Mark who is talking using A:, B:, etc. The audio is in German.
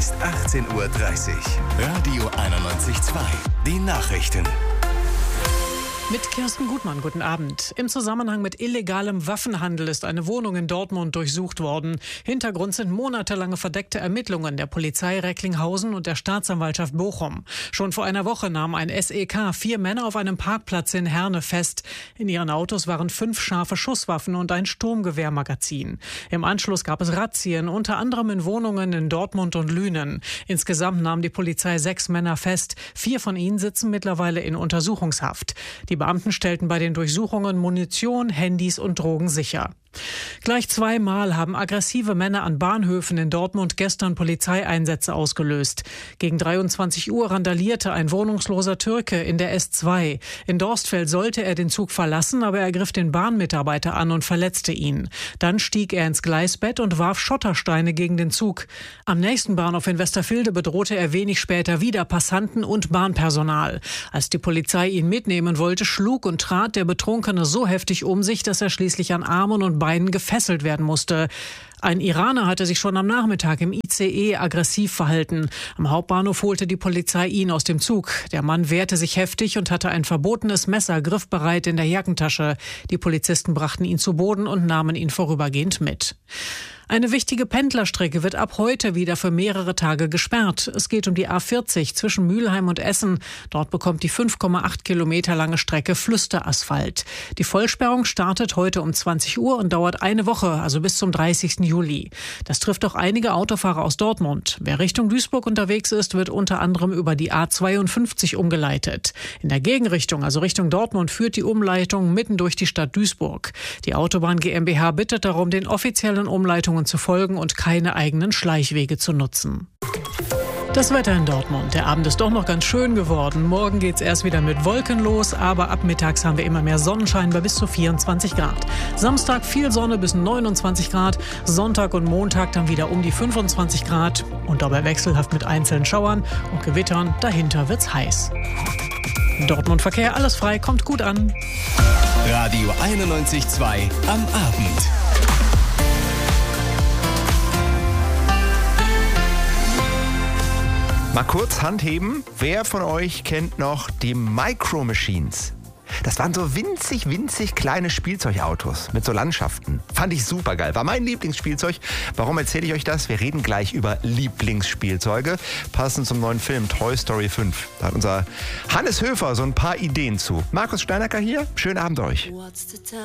A: ist 18:30 Uhr. Radio 91.2. Die Nachrichten.
B: Mit Kirsten Gutmann, guten Abend. Im Zusammenhang mit illegalem Waffenhandel ist eine Wohnung in Dortmund durchsucht worden. Hintergrund sind monatelange verdeckte Ermittlungen der Polizei Recklinghausen und der Staatsanwaltschaft Bochum. Schon vor einer Woche nahm ein SEK 4 Männer auf einem Parkplatz in Herne fest. In ihren Autos waren 5 scharfe Schusswaffen und ein Sturmgewehrmagazin. Im Anschluss gab es Razzien, unter anderem in Wohnungen in Dortmund und Lünen. Insgesamt nahm die Polizei 6 Männer fest. 4 von ihnen sitzen mittlerweile in Untersuchungshaft. Die Beamten stellten bei den Durchsuchungen Munition, Handys und Drogen sicher. Gleich 2-mal haben aggressive Männer an Bahnhöfen in Dortmund gestern Polizeieinsätze ausgelöst. Gegen 23 Uhr randalierte ein wohnungsloser Türke in der S2. In Dorstfeld sollte er den Zug verlassen, aber er griff den Bahnmitarbeiter an und verletzte ihn. Dann stieg er ins Gleisbett und warf Schottersteine gegen den Zug. Am nächsten Bahnhof in Westerfilde bedrohte er wenig später wieder Passanten und Bahnpersonal. Als die Polizei ihn mitnehmen wollte, schlug und trat der Betrunkene so heftig um sich, dass er schließlich an Armen und Beinen gefesselt werden musste. Ein Iraner hatte sich schon am Nachmittag im ICE aggressiv verhalten. Am Hauptbahnhof holte die Polizei ihn aus dem Zug. Der Mann wehrte sich heftig und hatte ein verbotenes Messer griffbereit in der Jackentasche. Die Polizisten brachten ihn zu Boden und nahmen ihn vorübergehend mit. Eine wichtige Pendlerstrecke wird ab heute wieder für mehrere Tage gesperrt. Es geht um die A40 zwischen Mülheim und Essen. Dort bekommt die 5,8 Kilometer lange Strecke Flüsterasphalt. Die Vollsperrung startet heute um 20 Uhr und dauert eine Woche, also bis zum 30. Juli. Das trifft auch einige Autofahrer aus Dortmund. Wer Richtung Duisburg unterwegs ist, wird unter anderem über die A52 umgeleitet. In der Gegenrichtung, also Richtung Dortmund, führt die Umleitung mitten durch die Stadt Duisburg. Die Autobahn GmbH bittet darum, den offiziellen Umleitungen zu folgen und keine eigenen Schleichwege zu nutzen. Das Wetter in Dortmund. Der Abend ist doch noch ganz schön geworden. Morgen geht's erst wieder mit Wolken los, aber ab mittags haben wir immer mehr Sonnenschein bei bis zu 24 Grad. Samstag viel Sonne bis 29 Grad, Sonntag und Montag dann wieder um die 25 Grad und dabei wechselhaft mit einzelnen Schauern und Gewittern. Dahinter wird's heiß. Dortmund Verkehr, alles frei, kommt gut an.
A: Radio 91.2 am Abend.
C: Mal kurz Hand heben. Wer von euch kennt noch die Micro Machines? Das waren so winzig kleine Spielzeugautos mit so Landschaften. Fand ich super geil. War mein Lieblingsspielzeug. Warum erzähle ich euch das? Wir reden gleich über Lieblingsspielzeuge. Passend zum neuen Film Toy Story 5. Da hat unser Hannes Höfer so ein paar Ideen zu. Markus Steinacker hier. Schönen Abend euch.